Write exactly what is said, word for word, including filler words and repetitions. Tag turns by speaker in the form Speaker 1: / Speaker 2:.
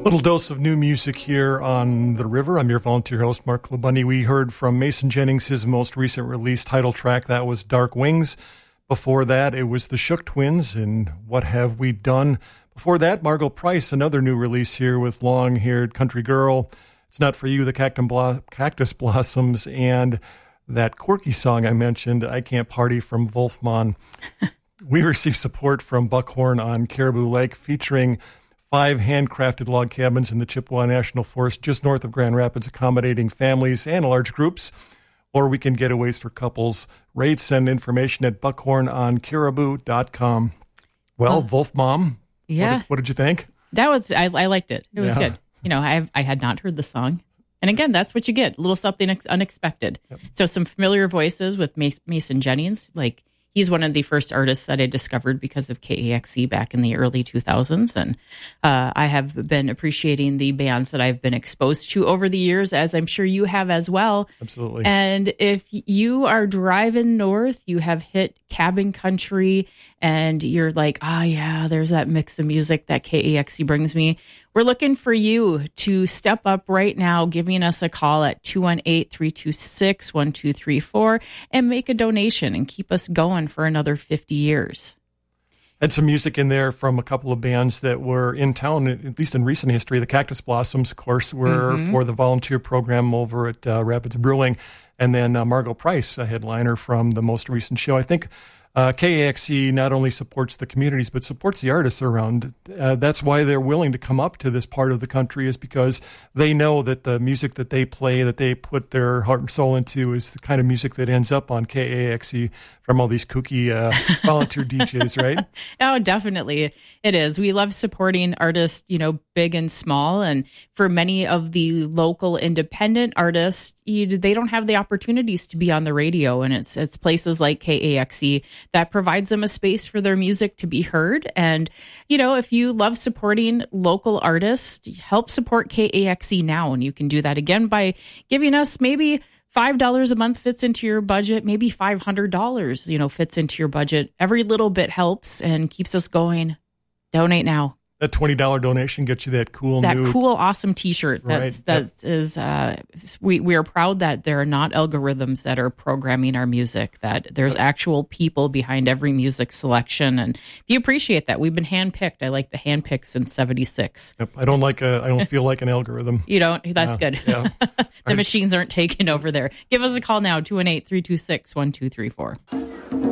Speaker 1: Little dose of new music here on The River. I'm your volunteer host, Mark LeBunny. We heard from Mason Jennings, his most recent release title track. That was Dark Wings. Before that, it was the Shook Twins and What Have We Done? Before that, Margo Price, another new release here with Long-Haired Country Girl. It's Not For You, the Cactus Blossoms, and that quirky song I mentioned, I Can't Party, from Wolfman. We received support from Buckhorn on Caribou Lake, featuring five handcrafted log cabins in the Chippewa National Forest just north of Grand Rapids, accommodating families and large groups or weekend getaways for couples. Rates and information at buckhorn on caribou dot com. Well, oh, Wolf Mom,
Speaker 2: yeah.
Speaker 1: What did, what did you think?
Speaker 2: That was I, I liked it. It was
Speaker 1: yeah.
Speaker 2: good. You know, I I had not heard the song. And again, that's what you get, a little something ex- unexpected. Yep. So some familiar voices with Mason Jennings, like he's one of the first artists that I discovered because of K A X E back in the early two thousands. And uh, I have been appreciating the bands that I've been exposed to over the years, as I'm sure you have as well.
Speaker 1: Absolutely.
Speaker 2: And if you are driving north, you have hit cabin country, and you're like, ah, oh, yeah, there's that mix of music that K A X E brings me. We're looking for you to step up right now, giving us a call at two one eight, three two six, one two three four and make a donation and keep us going for another fifty years.
Speaker 1: Had some music in there from a couple of bands that were in town, at least in recent history. The Cactus Blossoms, of course, were mm-hmm. for the volunteer program over at uh, Rapids Brewing. And then uh, Margo Price, a headliner from the most recent show. I think uh, K A X E not only supports the communities, but supports the artists around. Uh, that's why they're willing to come up to this part of the country, is because they know that the music that they play, that they put their heart and soul into, is the kind of music that ends up on K A X E from all these kooky uh, volunteer D Js, right?
Speaker 2: Oh, definitely. It is. We love supporting artists, you know, big and small. And for many of the local independent artists, you, they don't have the opportunities to be on the radio. And it's it's places like K A X E that provides them a space for their music to be heard. And, you know, if you love supporting local artists, help support K A X E now. And you can do that again by giving us maybe five dollars a month fits into your budget. Maybe five hundred dollars, you know, fits into your budget. Every little bit helps and keeps us going. Donate now.
Speaker 1: That twenty dollars donation gets you that cool
Speaker 2: that
Speaker 1: new...
Speaker 2: cool, awesome T-shirt. That's,
Speaker 1: right.
Speaker 2: that
Speaker 1: yep.
Speaker 2: is, uh, we, we are proud that there are not algorithms that are programming our music, that there's actual people behind every music selection. And if you appreciate that, we've been handpicked. I like the handpicked since seventy-six.
Speaker 1: Yep. I don't like a, I don't feel like an algorithm.
Speaker 2: You don't? That's
Speaker 1: yeah.
Speaker 2: good.
Speaker 1: Yeah.
Speaker 2: the
Speaker 1: right.
Speaker 2: machines aren't taking over there. Give us a call now, two one eight, three two six, one two three four.